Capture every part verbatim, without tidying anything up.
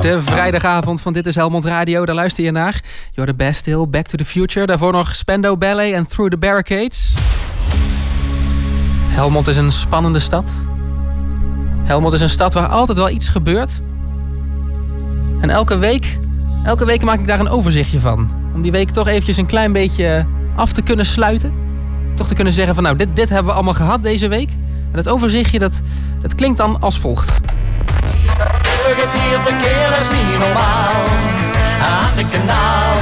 De vrijdagavond van Dit is Helmond Radio, daar luister je naar. You're the best still, Back to the Future. Daarvoor nog Spandau Ballet en Through the Barricades. Helmond is een spannende stad. Helmond is een stad waar altijd wel iets gebeurt. En elke week, elke week maak ik daar een overzichtje van. Om die week toch eventjes een klein beetje af te kunnen sluiten. Toch te kunnen zeggen van nou, dit, dit hebben we allemaal gehad deze week. En dat overzichtje, dat, dat klinkt dan als volgt. Het hier verkeer is niet normaal aan het kanaal.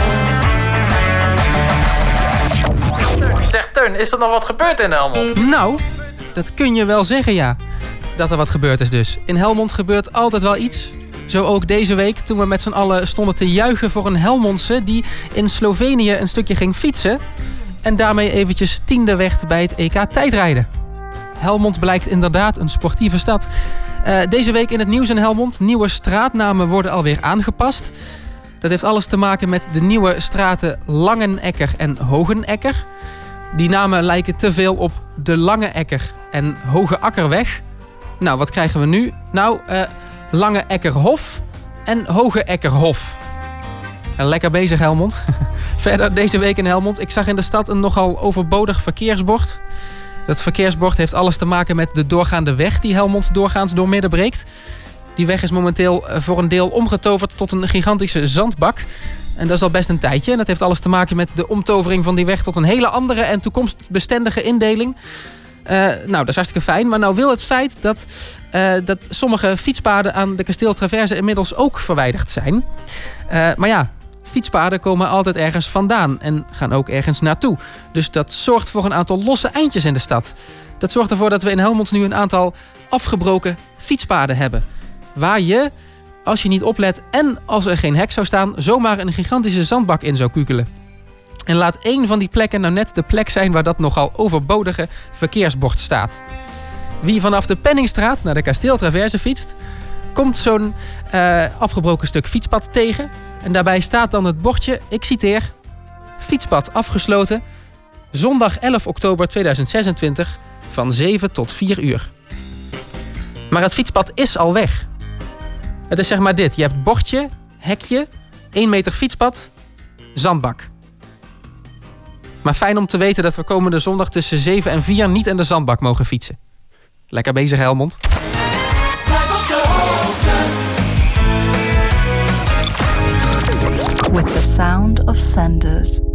Zeg Teun, is er nog wat gebeurd in Helmond? Nou, dat kun je wel zeggen, ja. Dat er wat gebeurd is dus. In Helmond gebeurt altijd wel iets. Zo ook deze week toen we met z'n allen stonden te juichen voor een Helmondse die in Slovenië een stukje ging fietsen. En daarmee eventjes tiende werd bij het E K tijdrijden. Helmond blijkt inderdaad een sportieve stad. Uh, deze week in het nieuws in Helmond. Nieuwe straatnamen worden alweer aangepast. Dat heeft alles te maken met de nieuwe straten Langenekker en Hogenekker. Die namen lijken te veel op de Lange Ekker en Hoge Akkerweg. Nou, wat krijgen we nu? Nou, uh, Lange Ekkerhof en Hoge Ekkerhof. Lekker bezig, Helmond. Verder deze week in Helmond. Ik zag in de stad een nogal overbodig verkeersbord. Dat verkeersbord heeft alles te maken met de doorgaande weg die Helmond doorgaans doormidden breekt. Die weg is momenteel voor een deel omgetoverd tot een gigantische zandbak. En dat is al best een tijdje. En dat heeft alles te maken met de omtovering van die weg tot een hele andere en toekomstbestendige indeling. Uh, nou, dat is hartstikke fijn. Maar nou wil het feit dat, uh, dat sommige fietspaden aan de Kasteeltraverse inmiddels ook verwijderd zijn. Uh, maar ja, fietspaden komen altijd ergens vandaan en gaan ook ergens naartoe. Dus dat zorgt voor een aantal losse eindjes in de stad. Dat zorgt ervoor dat we in Helmond nu een aantal afgebroken fietspaden hebben. Waar je, als je niet oplet en als er geen hek zou staan, zomaar een gigantische zandbak in zou kukelen. En laat één van die plekken nou net de plek zijn waar dat nogal overbodige verkeersbord staat. Wie vanaf de Penningstraat naar de Kasteeltraverse fietst, komt zo'n uh, afgebroken stuk fietspad tegen. En daarbij staat dan het bordje, ik citeer, fietspad afgesloten, zondag elf oktober tweeduizend zesentwintig van zeven tot vier uur. Maar het fietspad is al weg. Het is zeg maar dit, je hebt bordje, hekje, één meter fietspad, zandbak. Maar fijn om te weten dat we komende zondag tussen zeven en vier niet in de zandbak mogen fietsen. Lekker bezig, Helmond. With the sound of Sanders.